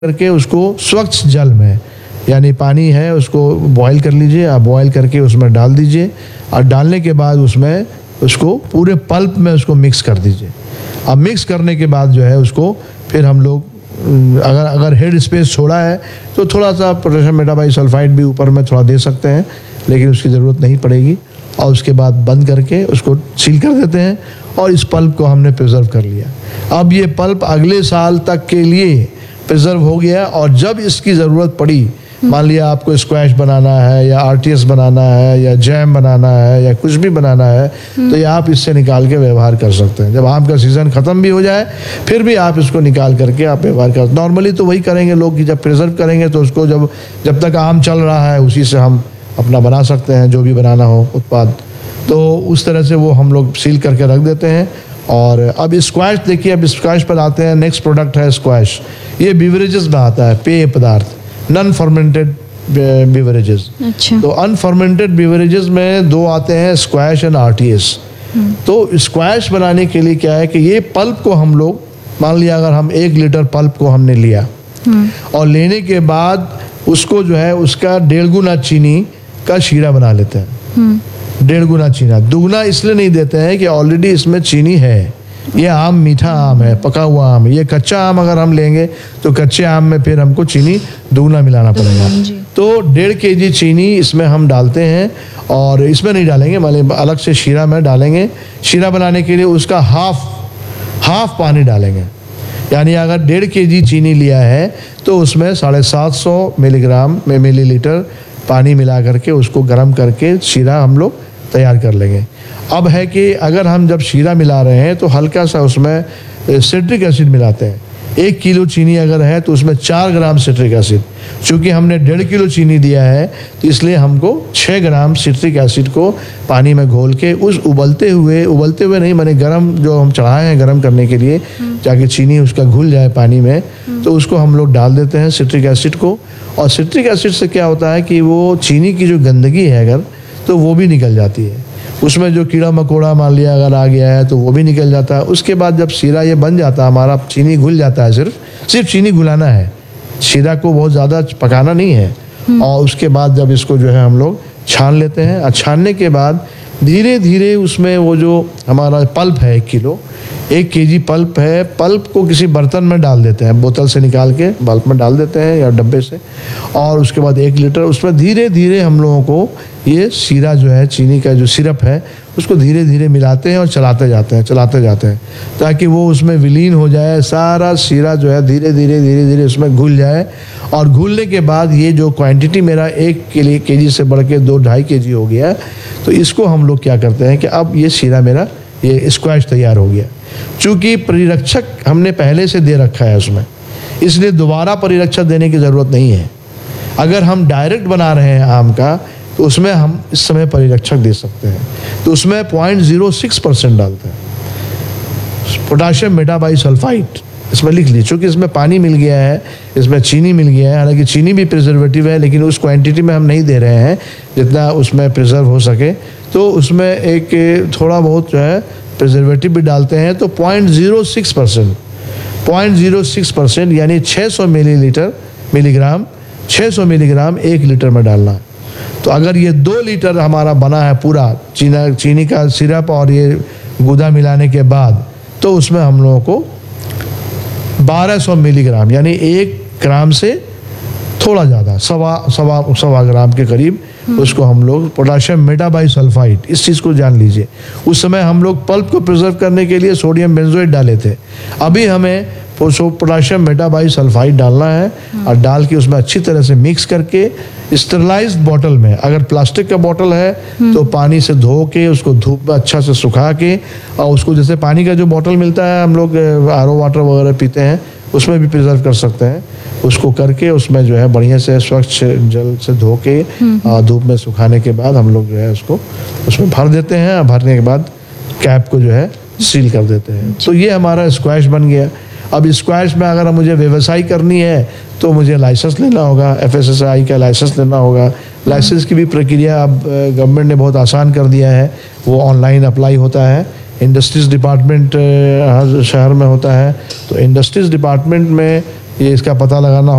करके उसको स्वच्छ जल में, यानी पानी है उसको बॉईल कर लीजिए, आप बॉईल करके उसमें डाल दीजिए और डालने के बाद उसमें उसको पूरे पल्प में उसको मिक्स कर दीजिए। अब मिक्स करने के बाद जो है उसको फिर हम लोग अगर हेड स्पेस छोड़ा है तो थोड़ा सा पोटेशियम मेटाबाइसल्फाइड भी ऊपर में थोड़ा दे सकते हैं, लेकिन उसकी ज़रूरत नहीं पड़ेगी। और उसके बाद बंद करके उसको सील कर देते हैं और इस पल्प को हमने प्रिजर्व कर लिया। अब ये पल्प अगले साल तक के लिए प्रिजर्व हो गया और जब इसकी ज़रूरत पड़ी, मान लिया आपको स्क्वैश बनाना है या आरटीएस बनाना है या जैम बनाना है या कुछ भी बनाना है, तो ये आप इससे निकाल के व्यवहार कर सकते हैं। जब आम का सीज़न ख़त्म भी हो जाए फिर भी आप इसको निकाल करके आप व्यवहार कर। नॉर्मली तो वही करेंगे लोग कि जब प्रिजर्व करेंगे तो उसको जब तक आम चल रहा है उसी से हम अपना बना सकते हैं जो भी बनाना हो उत्पाद। तो उस तरह से वो हम लोग सील करके रख देते हैं। और अब स्क्वैश देखिए, अब स्क्वैश पर आते हैं। नेक्स्ट प्रोडक्ट है स्क्वैश। ये बिवरेजेस में आता है, पेय पदार्थ, नॉन फर्मेंटेड बिवरेजेस। अच्छा। तो अनफर्मेंटेड बिवरेजेस में दो आते हैं, स्क्वैश एंड आरटीएस। तो स्क्वैश बनाने के लिए क्या है कि ये पल्प को हम लोग, मान लिया अगर हम 1 लीटर पल्प को हमने लिया और लेने के बाद उसको जो है उसका 1.5 गुना चीनी का शीरा बना लेते हैं। 1.5 गुना चीना, दुगना इसलिए नहीं देते हैं कि ऑलरेडी इसमें चीनी है। ये आम मीठा आम है, पका हुआ आम है। ये कच्चा आम अगर हम लेंगे तो कच्चे आम में फिर हमको चीनी दुगना मिलाना पड़ेगा। तो 1.5 केजी चीनी इसमें हम डालते हैं और इसमें नहीं डालेंगे, मतलब अलग से शीरा में डालेंगे। शीरा बनाने के लिए उसका हाफ पानी डालेंगे। यानी अगर 1.5 केजी चीनी लिया है तो उसमें 750 मिलीलीटर पानी मिला करके उसको गर्म करके शीरा हम लोग तैयार कर लेंगे। अब है कि अगर हम जब शीरा मिला रहे हैं तो हल्का सा उसमें सिट्रिक एसिड मिलाते हैं। 1 किलो चीनी अगर है तो उसमें 4 ग्राम सिट्रिक एसिड। चूँकि हमने 1.5 किलो चीनी दिया है तो इसलिए हमको 6 ग्राम सिट्रिक एसिड को पानी में घोल के उस उबलते हुए नहीं, माने गरम जो हम चढ़ाए हैं गरम करने के लिए, ताकि चीनी उसका घुल जाए पानी में, तो उसको हम लोग डाल देते हैं सिट्रिक एसिड को। और सिट्रिक एसिड से क्या होता है कि वो चीनी की जो गंदगी है अगर, तो वो भी निकल जाती है। उसमें जो कीड़ा मकोड़ा मान लिया अगर आ गया है तो वो भी निकल जाता है। उसके बाद जब शीरा ये बन जाता है हमारा, चीनी घुल जाता है, सिर्फ चीनी घुलाना है, शीरा को बहुत ज़्यादा पकाना नहीं है। और उसके बाद जब इसको जो है हम लोग छान लेते हैं और छानने के बाद धीरे धीरे उसमें वो जो हमारा पल्प है 1 केजी पल्प है, पल्प को किसी बर्तन में डाल देते हैं, बोतल से निकाल के बल्ब में डाल देते हैं या डब्बे से। और उसके बाद 1 लीटर उसमें धीरे धीरे हम लोगों को ये शीरा जो है, चीनी का जो सिरप है, उसको धीरे धीरे मिलाते हैं और चलाते जाते हैं ताकि वो उसमें विलीन हो जाए। सारा शीरा जो है धीरे धीरे उसमें घुल जाए। और घुलने के बाद ये जो क्वांटिटी मेरा 1 केजी से बढ़ के 2-2.5 केजी हो गया, तो इसको हम लोग क्या करते हैं कि अब ये शीरा मेरा ये स्क्वैश तैयार हो गया। चूँकि परिरक्षक हमने पहले से दे रखा है उसमें, इसलिए दोबारा परिरक्षक देने की ज़रूरत नहीं है। अगर हम डायरेक्ट बना रहे हैं आम का तो उसमें हम इस समय परिरक्षक दे सकते हैं। तो उसमें 0.06% डालते हैं पोटेशियम मेटाबाइसल्फाइड, इसमें लिख लीजिए। चूँकि इसमें पानी मिल गया है, इसमें चीनी मिल गया है, हालांकि चीनी भी प्रिजर्वेटिव है, लेकिन उस क्वांटिटी में हम नहीं दे रहे हैं जितना उसमें प्रिजर्व हो सके। तो उसमें एक थोड़ा बहुत जो है प्रिजर्वेटिव भी डालते हैं। तो 0.06% यानी 600 मिलीग्राम 1 लीटर में डालना। तो अगर ये 2 लीटर हमारा बना है पूरा चीनी का सिरप और ये गुदा मिलाने के बाद, तो उसमें हम लोगों को 1200 मिलीग्राम यानी 1 ग्राम से थोड़ा ज़्यादा, सवा ग्राम के करीब उसको हम लोग पोटेशियम मेटाबाइसल्फाइड, इस चीज़ को जान लीजिए। उस समय हम लोग पल्प को प्रिजर्व करने के लिए सोडियम बेंजोएट डाले थे। अभी हमें पोटेशियम मेटाबाइसल्फाइड डालना है और डाल के उसमें अच्छी तरह से मिक्स करके स्टेरलाइज्ड बॉटल में, अगर प्लास्टिक का बॉटल है तो पानी से धो के उसको धूप में अच्छा से सुखा के, और उसको जैसे पानी का जो बॉटल मिलता है हम लोग आरओ वाटर वगैरह पीते हैं उसमें भी प्रिजर्व कर सकते हैं। उसको करके उसमें जो है बढ़िया से स्वच्छ जल से धो के धूप में सुखाने के बाद हम लोग जो है उसको उसमें भर देते हैं। भरने के बाद कैप को जो है सील कर देते हैं। तो ये हमारा स्क्वैश बन गया। अब स्क्वैश में अगर मुझे व्यवसाय करनी है तो मुझे लाइसेंस लेना होगा, FSSAI का लाइसेंस लेना होगा। लाइसेंस की भी प्रक्रिया अब गवर्नमेंट ने बहुत आसान कर दिया है, वो ऑनलाइन अप्लाई होता है। इंडस्ट्रीज़ डिपार्टमेंट हर शहर में होता है, तो इंडस्ट्रीज़ डिपार्टमेंट में ये इसका पता लगाना